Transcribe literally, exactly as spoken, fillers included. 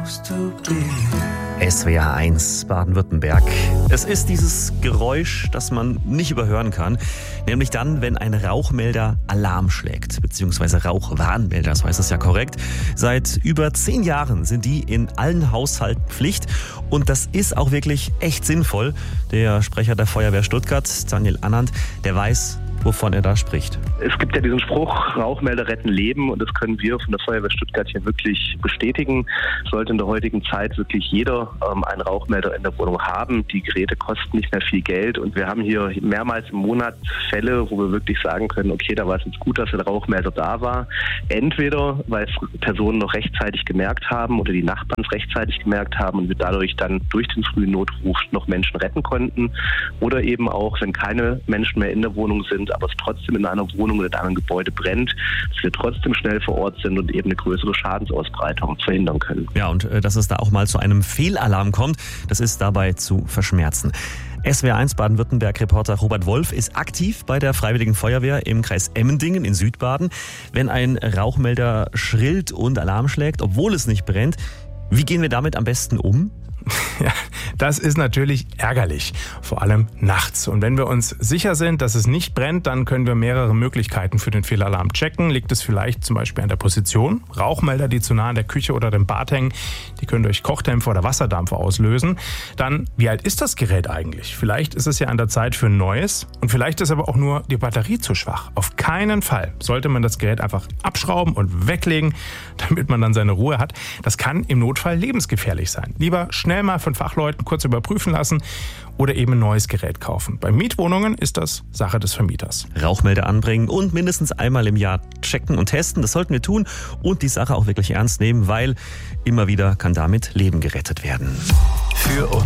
S W R eins Baden-Württemberg. Es ist dieses Geräusch, das man nicht überhören kann, nämlich dann, wenn ein Rauchmelder Alarm schlägt, beziehungsweise Rauchwarnmelder, so heißt es ja korrekt. Seit über zehn Jahren sind die in allen Haushalten Pflicht und das ist auch wirklich echt sinnvoll. Der Sprecher der Feuerwehr Stuttgart, Daniel Annand, der weiß, wovon er da spricht. Es gibt ja diesen Spruch, Rauchmelder retten Leben, und das können wir von der Feuerwehr Stuttgart hier wirklich bestätigen. Sollte in der heutigen Zeit wirklich jeder ähm, einen Rauchmelder in der Wohnung haben. Die Geräte kosten nicht mehr viel Geld und wir haben hier mehrmals im Monat Fälle, wo wir wirklich sagen können, okay, da war es jetzt gut, dass der Rauchmelder da war. Entweder, weil es Personen noch rechtzeitig gemerkt haben oder die Nachbarn es rechtzeitig gemerkt haben und wir dadurch dann durch den frühen Notruf noch Menschen retten konnten. Oder eben auch, wenn keine Menschen mehr in der Wohnung sind, aber es trotzdem in einer Wohnung oder in einem Gebäude brennt, dass wir trotzdem schnell vor Ort sind und eben eine größere Schadensausbreitung verhindern können. Ja, und äh, dass es da auch mal zu einem Fehlalarm kommt, das ist dabei zu verschmerzen. S W R eins Baden-Württemberg-Reporter Robert Wolf ist aktiv bei der Freiwilligen Feuerwehr im Kreis Emmendingen in Südbaden. Wenn ein Rauchmelder schrillt und Alarm schlägt, obwohl es nicht brennt, wie gehen wir damit am besten um? Ja, das ist natürlich ärgerlich, vor allem nachts. Und wenn wir uns sicher sind, dass es nicht brennt, dann können wir mehrere Möglichkeiten für den Fehlalarm checken. Liegt es vielleicht zum Beispiel an der Position? Rauchmelder, die zu nah an der Küche oder dem Bad hängen, die können durch Kochdämpfer oder Wasserdampfer auslösen. Dann, wie alt ist das Gerät eigentlich? Vielleicht ist es ja an der Zeit für ein neues und vielleicht ist aber auch nur die Batterie zu schwach. Auf keinen Fall sollte man das Gerät einfach abschrauben und weglegen, damit man dann seine Ruhe hat. Das kann im Notfall lebensgefährlich sein. Lieber schnell mal von Fachleuten kurz überprüfen lassen oder eben ein neues Gerät kaufen. Bei Mietwohnungen ist das Sache des Vermieters. Rauchmelder anbringen und mindestens einmal im Jahr checken und testen, das sollten wir tun und die Sache auch wirklich ernst nehmen, weil immer wieder kann damit Leben gerettet werden. Für uns.